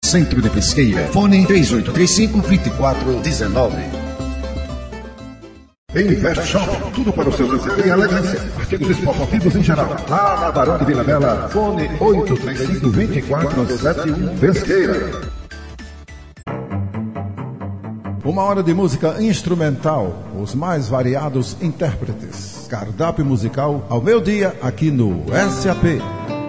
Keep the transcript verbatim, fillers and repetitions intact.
centro de Pesqueira. Fone três oito três cinco, dois quatro um nove. Invest Shop, tudo para o seu lazer e elegância. Artigos esportivos em geral. Lá na Barão de Vila Bela, fone oito três cinco, dois quatro sete um, Pesqueira. Uma hora de música instrumental, os mais variados intérpretes. Cardápio musical ao meio-dia aqui no S A P.